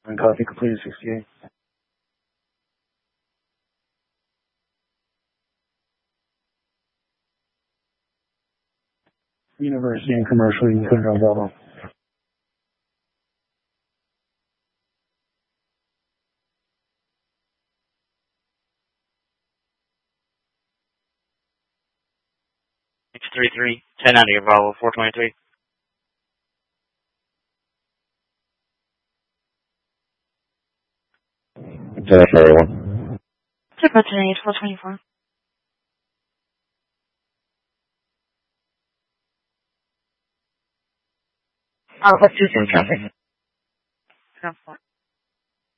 And copy completed 68. University and commercial, you can put it on Bravo. It's 33. 10 out of your Bravo, 423. That's everyone. Super today, 424. Let's do some traffic.